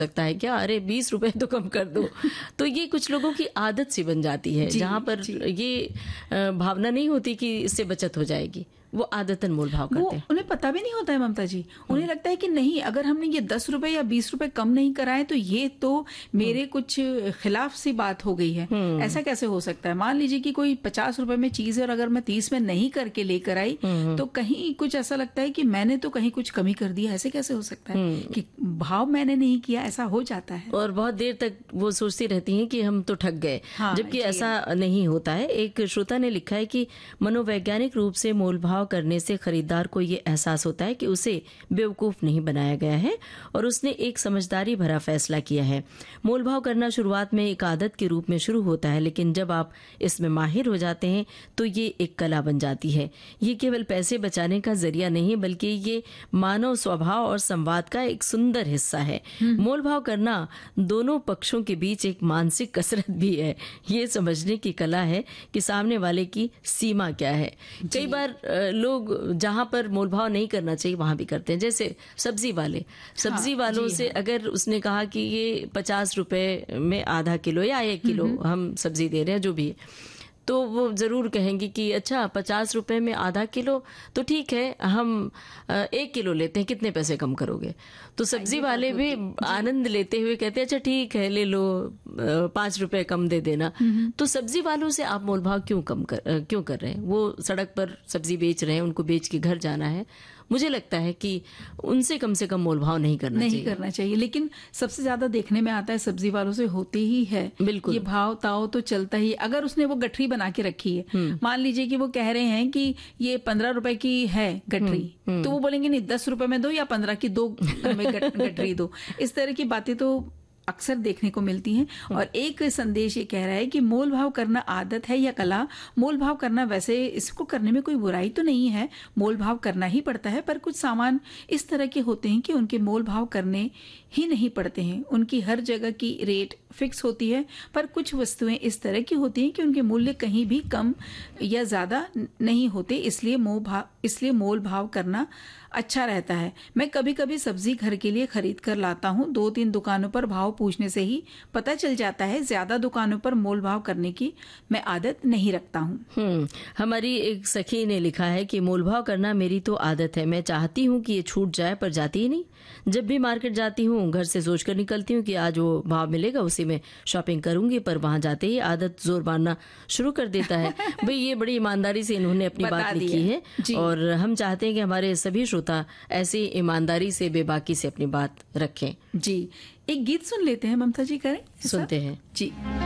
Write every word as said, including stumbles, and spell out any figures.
सकता है क्या, अरे बीस रुपए तो कम कर दो। तो ये कुछ लोगों की आदत सी बन जाती है, जहाँ पर ये भावना नहीं होती कि इससे बचत हो जाएगी, वो आदतन मोल भाव करते हैं। उन्हें पता भी नहीं होता है ममता जी, उन्हें लगता है कि नहीं, अगर हमने ये दस रुपए या बीस रुपए कम नहीं कराए तो ये तो मेरे कुछ खिलाफ सी बात हो गई है। ऐसा कैसे हो सकता है? मान लीजिए कि कोई पचास रुपए में चीज है और अगर मैं तीस में नहीं करके लेकर आई तो कहीं कुछ ऐसा लगता है कि मैंने तो कहीं कुछ कमी कर दिया। ऐसे कैसे हो सकता है कि भाव मैंने नहीं किया? ऐसा हो जाता है और बहुत देर तक वो सोचती रहती हैं कि हम तो ठग गए। हाँ, जबकि ऐसा नहीं होता है। एक श्रोता ने लिखा है कि मनोवैज्ञानिक रूप से मोल भाव करने से खरीदार को ये एहसास होता है कि उसे बेवकूफ नहीं बनाया गया है और उसने एक समझदारी भरा फैसला किया है। मोल भाव करना शुरुआत में एक आदत के रूप में शुरू होता है, लेकिन जब आप इसमें माहिर हो जाते हैं तो ये एक कला बन जाती है। ये केवल पैसे बचाने का जरिया नहीं बल्कि ये मानव स्वभाव और संवाद का एक सुंदर हिस्सा है। मोल भाव करना दोनों पक्षों के बीच एक मानसिक कसरत भी है। ये समझने की कला है कि सामने वाले की सीमा क्या है। कई बार लोग जहां पर मोलभाव नहीं करना चाहिए वहां भी करते हैं। जैसे सब्जी वाले सब्जी हाँ, वालों से हाँ। अगर उसने कहा कि ये पचास रुपए में आधा किलो या एक किलो हम सब्जी दे रहे हैं जो भी है, तो वो जरूर कहेंगे कि अच्छा पचास रुपए में आधा किलो तो ठीक है, हम एक किलो लेते हैं, कितने पैसे कम करोगे? तो सब्जी वाले भी आनंद लेते हुए कहते हैं अच्छा ठीक है ले लो, पांच रुपए कम दे देना। तो सब्जी वालों से आप मोलभाव क्यों कम कर क्यों कर रहे हैं? वो सड़क पर सब्जी बेच रहे हैं, उनको बेच के घर जाना है। मुझे लगता है कि उनसे कम से कम मोलभाव नहीं करना नहीं चाहिए। करना चाहिए। लेकिन सबसे ज्यादा देखने में आता है सब्जी वालों से होते ही है। बिल्कुल, ये भाव ताव तो चलता ही। अगर उसने वो गठरी बना के रखी है, मान लीजिए कि वो कह रहे हैं कि ये पंद्रह रुपए की है गठरी, तो वो बोलेंगे नहीं दस रुपए में दो या पंद्रह की दो हमें गठरी दो। इस तरह की बातें तो अक्सर देखने को मिलती हैं। और एक संदेश ये कह रहा है कि मोल भाव करना आदत है या कला? मोल भाव करना, वैसे इसको करने में कोई बुराई तो नहीं है, मोल भाव करना ही पड़ता है, पर कुछ सामान इस तरह के होते हैं कि उनके मोल भाव करने ही नहीं पड़ते हैं। उनकी हर जगह की रेट फिक्स होती है, पर कुछ वस्तुएं इस तरह की होती हैं कि उनके मूल्य कहीं भी कम या ज्यादा नहीं होते, इसलिए मोल भाव इसलिए मोल भाव करना अच्छा रहता है। मैं कभी कभी सब्जी घर के लिए खरीद कर लाता हूँ। दो तीन दुकानों पर भाव पूछने से ही पता चल जाता है। ज्यादा दुकानों पर मोल भाव करने की मैं आदत नहीं रखता हूँ। हम्म हमारी एक सखी ने लिखा है कि मोल भाव करना मेरी तो आदत है। मैं चाहती हूँ कि ये छूट जाए पर जाती ही नहीं। जब भी मार्केट जाती हूँ घर से सोचकर निकलती हूँ कि आज वो भाव मिलेगा उसी में शॉपिंग करूंगी, पर वहां जाते ही आदत जोर मारना शुरू कर देता है। भाई ये बड़ी ईमानदारी से इन्होंने अपनी बात लिखी है और हम चाहते हैं कि हमारे सभी श्रोता ऐसी ईमानदारी से बेबाकी से अपनी बात रखें। जी, एक गीत सुन लेते हैं ममता जी, करें? सुनते हैं जी।